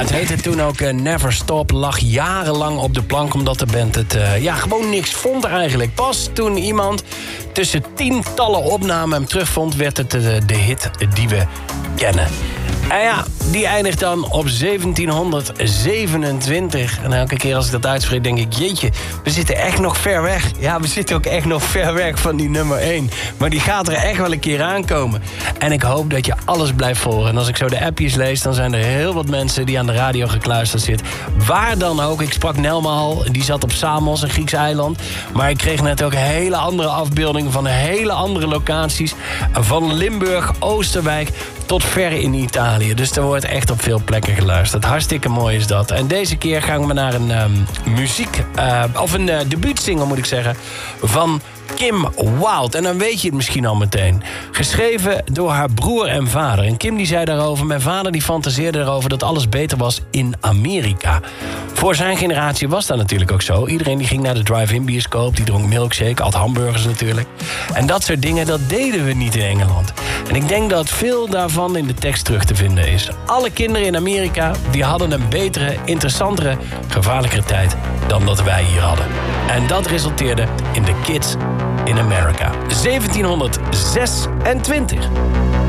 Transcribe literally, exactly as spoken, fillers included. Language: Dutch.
het heette toen ook uh, Never Stop. Lag jarenlang op de plank omdat de band het uh, ja, gewoon niks vond eigenlijk. Pas toen iemand tussen tientallen opnamen hem terugvond, werd het uh, de hit die we kennen. En ja, die eindigt dan op zeventienhonderdzevenentwintig. En elke keer als ik dat uitspreek, denk ik, jeetje, we zitten echt nog ver weg. Ja, we zitten ook echt nog ver weg van die nummer één. Maar die gaat er echt wel een keer aankomen. En ik hoop dat je alles blijft volgen. En als ik zo de appjes lees, dan zijn er heel wat mensen die aan de radio gekluisterd zitten. Waar dan ook. Ik sprak Nelma al, die zat op Samos, een Grieks eiland. Maar ik kreeg net ook hele andere afbeeldingen van hele andere locaties. Van Limburg, Oosterwijk tot ver in Italië. Dus er wordt echt op veel plekken geluisterd. Hartstikke mooi is dat. En deze keer gaan we naar een um, muziek... Uh, of een uh, debuutsingle, moet ik zeggen, van Kim Wilde. En dan weet je het misschien al meteen. Geschreven door haar broer en vader. En Kim die zei daarover... Mijn vader die fantaseerde erover dat alles beter was in Amerika. Voor zijn generatie was dat natuurlijk ook zo. Iedereen die ging naar de drive-in bioscoop. Die dronk milkshake, at hamburgers natuurlijk. En dat soort dingen, dat deden we niet in Engeland. En ik denk dat veel daarvan in de tekst terug te vinden is. Alle kinderen in Amerika die hadden een betere, interessantere, gevaarlijkere tijd dan dat wij hier hadden. En dat resulteerde in The Kids in America. zeventienhonderdzesentwintig.